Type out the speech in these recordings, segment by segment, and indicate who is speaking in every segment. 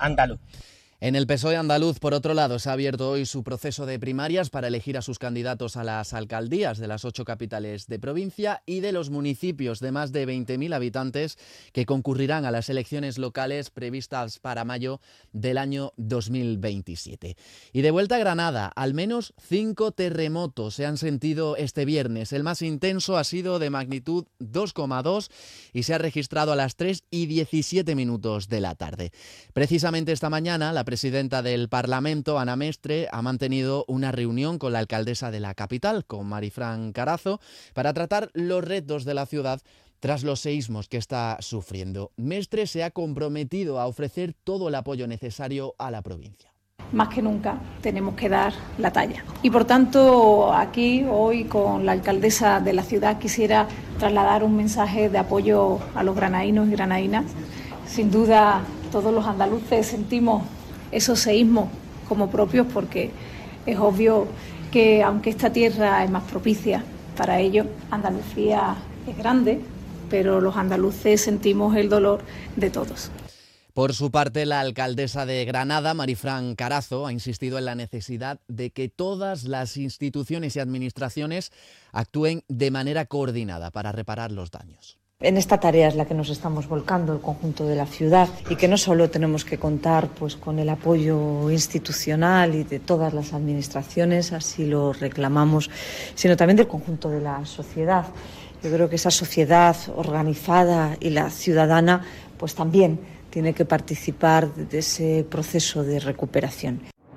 Speaker 1: andaluz.
Speaker 2: En el PSOE andaluz, por otro lado, se ha abierto hoy su proceso de primarias para elegir a sus candidatos a las alcaldías de las 8 capitales de provincia y de los municipios de más de 20.000 habitantes que concurrirán a las elecciones locales previstas para mayo del año 2027. Y de vuelta a Granada, al menos 5 terremotos se han sentido este viernes. El más intenso ha sido de magnitud 2,2 y se ha registrado a las 3:17 de la tarde. Precisamente esta mañana, la presidenta del Parlamento, Ana Mestre, ha mantenido una reunión con la alcaldesa de la capital, con Marifran Carazo, para tratar los retos de la ciudad tras los seísmos que está sufriendo. Mestre se ha comprometido a ofrecer todo el apoyo necesario a la provincia.
Speaker 3: Más que nunca tenemos que dar la talla. Y por tanto, aquí hoy con la alcaldesa de la ciudad quisiera trasladar un mensaje de apoyo a los granadinos y granadinas. Sin duda, todos los andaluces sentimos esos seísmos como propios, porque es obvio que aunque esta tierra es más propicia para ello, Andalucía es grande, pero los andaluces sentimos el dolor de todos.
Speaker 2: Por su parte, la alcaldesa de Granada, Marifran Carazo, ha insistido en la necesidad de que todas las instituciones y administraciones actúen de manera coordinada para reparar los daños.
Speaker 4: En esta tarea es la que nos estamos volcando el conjunto de la ciudad, y que no solo tenemos que contar con el apoyo institucional y de todas las administraciones, así lo reclamamos, sino también del conjunto de la sociedad. Yo creo que esa sociedad organizada y la ciudadana pues también tiene que participar de ese proceso de recuperación.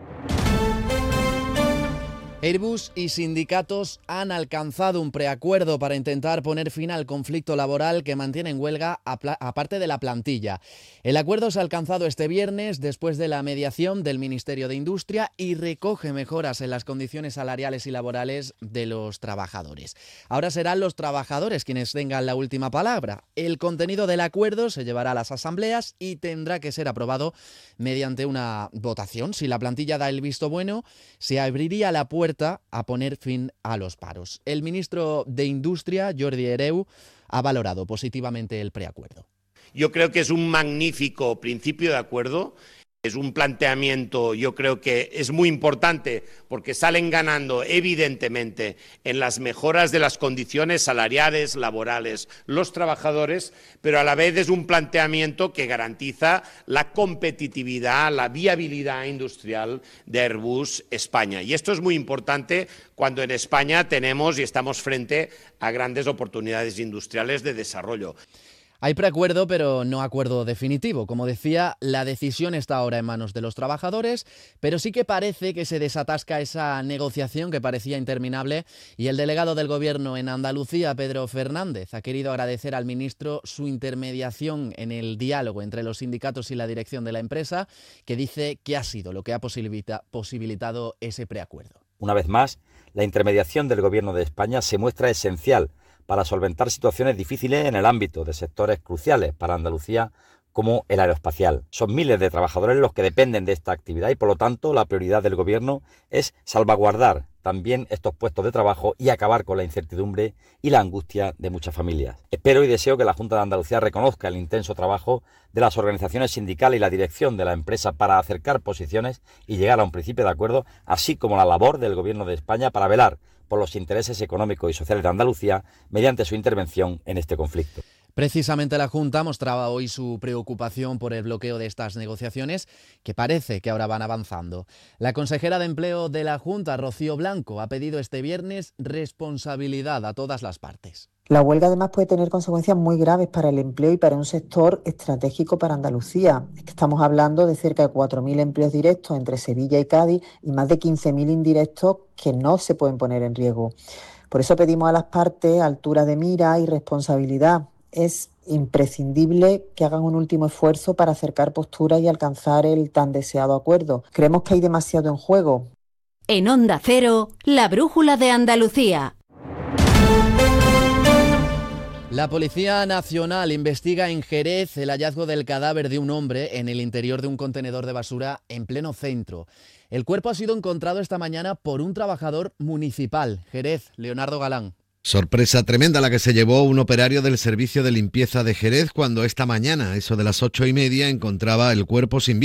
Speaker 2: Airbus y sindicatos han alcanzado un preacuerdo para intentar poner fin al conflicto laboral que mantiene en huelga a parte de la plantilla. El acuerdo se ha alcanzado este viernes después de la mediación del Ministerio de Industria y recoge mejoras en las condiciones salariales y laborales de los trabajadores. Ahora serán los trabajadores quienes tengan la última palabra. El contenido del acuerdo se llevará a las asambleas y tendrá que ser aprobado mediante una votación. Si la plantilla da el visto bueno, se abriría la puerta a poner fin a los paros. El ministro de Industria, Jordi Hereu, ha valorado positivamente el preacuerdo.
Speaker 5: Yo creo que es un magnífico principio de acuerdo. Es un planteamiento, yo creo que es muy importante, porque salen ganando evidentemente en las mejoras de las condiciones salariales, laborales, los trabajadores, pero a la vez es un planteamiento que garantiza la competitividad, la viabilidad industrial de Airbus España. Y esto es muy importante cuando en España tenemos y estamos frente a grandes oportunidades industriales de desarrollo.
Speaker 2: Hay preacuerdo, pero no acuerdo definitivo. Como decía, la decisión está ahora en manos de los trabajadores, pero sí que parece que se desatasca esa negociación que parecía interminable, y el delegado del Gobierno en Andalucía, Pedro Fernández, ha querido agradecer al ministro su intermediación en el diálogo entre los sindicatos y la dirección de la empresa, que dice que ha sido lo que ha posibilitado ese preacuerdo.
Speaker 6: Una vez más, la intermediación del Gobierno de España se muestra esencial para solventar situaciones difíciles en el ámbito de sectores cruciales para Andalucía, como el aeroespacial. Son miles de trabajadores los que dependen de esta actividad y, por lo tanto, la prioridad del Gobierno es salvaguardar también estos puestos de trabajo y acabar con la incertidumbre y la angustia de muchas familias. Espero y deseo que la Junta de Andalucía reconozca el intenso trabajo de las organizaciones sindicales y la dirección de la empresa para acercar posiciones y llegar a un principio de acuerdo, así como la labor del Gobierno de España para velar por los intereses económicos y sociales de Andalucía mediante su intervención en este conflicto.
Speaker 2: Precisamente la Junta mostraba hoy su preocupación por el bloqueo de estas negociaciones, que parece que ahora van avanzando. La consejera de Empleo de la Junta, Rocío Blanco, ha pedido este viernes responsabilidad a todas las partes.
Speaker 7: La huelga además puede tener consecuencias muy graves para el empleo y para un sector estratégico para Andalucía. Es que estamos hablando de cerca de 4.000 empleos directos entre Sevilla y Cádiz y más de 15.000 indirectos que no se pueden poner en riesgo. Por eso pedimos a las partes altura de mira y responsabilidad. Es imprescindible que hagan un último esfuerzo para acercar posturas y alcanzar el tan deseado acuerdo. Creemos que hay demasiado en juego.
Speaker 8: En Onda Cero, la brújula de Andalucía.
Speaker 2: La Policía Nacional investiga en Jerez el hallazgo del cadáver de un hombre en el interior de un contenedor de basura en pleno centro. El cuerpo ha sido encontrado esta mañana por un trabajador municipal. Jerez, Leonardo Galán.
Speaker 9: Sorpresa tremenda la que se llevó un operario del servicio de limpieza de Jerez cuando esta mañana, eso de las 8:30, encontraba el cuerpo sin vida.